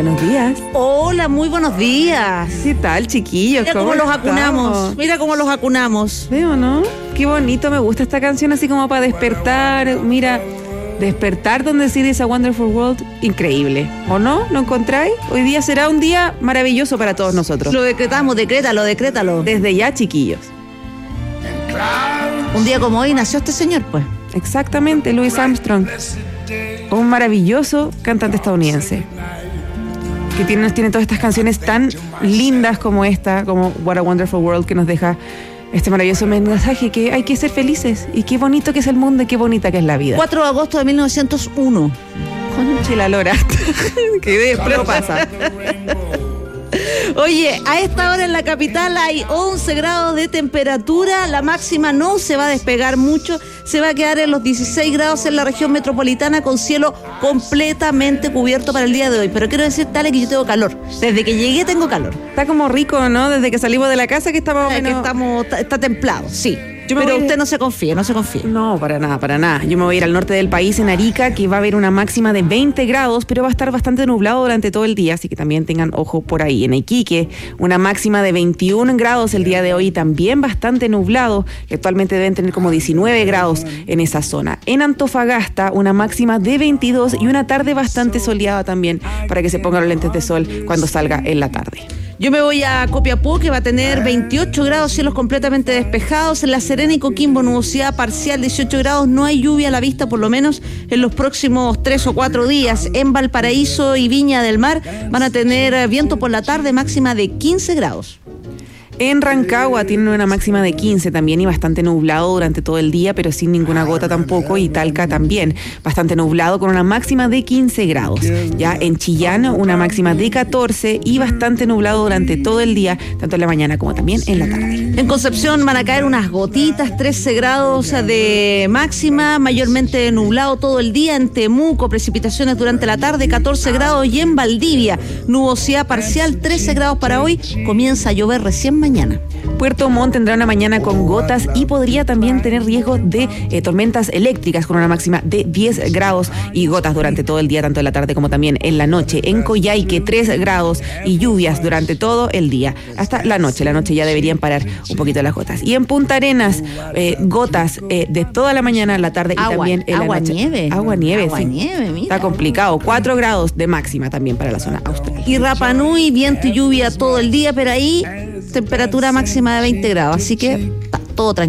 buenos días. Hola, muy buenos días. ¿Qué tal, chiquillos? Mira cómo los acunamos. Mira cómo los acunamos. ¿Veo, no? Qué bonito, me gusta esta canción así como para despertar. Mira, despertar donde decir It's a Wonderful World, increíble. ¿O no? ¿Lo encontráis? Hoy día será un día maravilloso para todos nosotros. Lo decretamos, decrétalo. Desde ya, chiquillos. Un día como hoy nació este señor, pues. Exactamente, Louis Armstrong. Un maravilloso cantante estadounidense. Que tiene todas estas canciones tan lindas como esta, como What a Wonderful World, que nos deja este maravilloso mensaje que hay que ser felices. Y qué bonito que es el mundo y qué bonita que es la vida. 4 de agosto de 1901. Conche la lora. Que después pasa. Oye, a esta hora en la capital hay 11 grados de temperatura, la máxima no se va a despegar mucho, se va a quedar en los 16 grados en la región metropolitana con cielo completamente cubierto para el día de hoy. Pero quiero decirte, Ale, que yo tengo calor. Desde que llegué tengo calor. Está como rico, ¿no? Desde que salimos de la casa que estamos... Está templado, sí. Pero usted no se confíe. No, para nada. Yo me voy a ir al norte del país, en Arica, que va a haber una máxima de 20 grados, pero va a estar bastante nublado durante todo el día, así que también tengan ojo por ahí. En Iquique, una máxima de 21 grados el día de hoy, también bastante nublado, que actualmente deben tener como 19 grados en esa zona. En Antofagasta, una máxima de 22 y una tarde bastante soleada también, para que se pongan los lentes de sol cuando salga en la tarde. Yo me voy a Copiapó, que va a tener 28 grados, cielos completamente despejados. En La Serena y Coquimbo, nubosidad parcial, 18 grados. No hay lluvia a la vista, por lo menos en los próximos 3 o 4 días. En Valparaíso y Viña del Mar van a tener viento por la tarde, máxima de 15 grados. En Rancagua tienen una máxima de 15 también y bastante nublado durante todo el día, pero sin ninguna gota tampoco. Y Talca también, bastante nublado con una máxima de 15 grados. Ya en Chillán, una máxima de 14 y bastante nublado durante todo el día, tanto en la mañana como también en la tarde. En Concepción van a caer unas gotitas, 13 grados de máxima, mayormente nublado todo el día. En Temuco, precipitaciones durante la tarde, 14 grados. Y en Valdivia, nubosidad parcial, 13 grados para hoy. Comienza a llover recién mañana. Puerto Montt tendrá una mañana con gotas y podría también tener riesgo de tormentas eléctricas con una máxima de 10 grados y gotas durante todo el día, tanto en la tarde como también en la noche. En Coyhaique, 3 grados y lluvias durante todo el día, hasta la noche. La noche ya deberían parar un poquito las gotas. Y en Punta Arenas, gotas de toda la mañana, la tarde y también en la noche. Agua nieve, mira. Está complicado. 4 grados de máxima también para la zona austral. Y Rapa Nui, viento y lluvia todo el día, pero ahí temperatura máxima de 20 grados, así que está todo tranquilo.